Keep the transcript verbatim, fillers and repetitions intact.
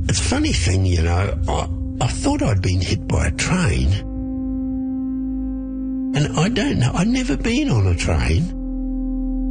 It's a funny thing, you know, I, I thought I'd been hit by a train. And I don't know, I'd never been on a train.